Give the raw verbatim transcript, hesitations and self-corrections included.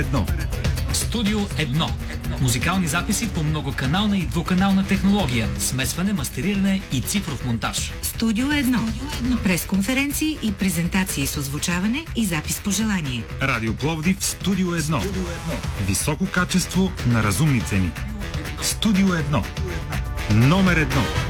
едно. Студио едно. Музикални записи по многоканална и двуканална технология, смесване, мастериране и цифров монтаж. Студио едно. Пресконференции и презентации с озвучаване и запис по желание. Радио Пловдив Студио едно. Високо качество на разумни цени. Студио едно. Номер едно.